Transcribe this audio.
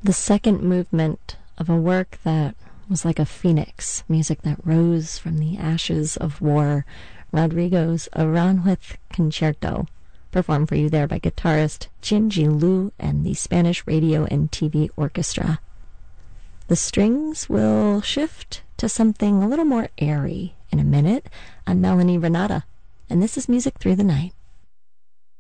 The second movement of a work that was like a phoenix, music that rose from the ashes of war, Rodrigo's Aranjuez Concerto, performed for you there by guitarist Jinji Lu and the Spanish Radio and TV Orchestra. The strings will shift to something a little more airy in a minute. I'm Melanie Renata, and this is Music Through the Night.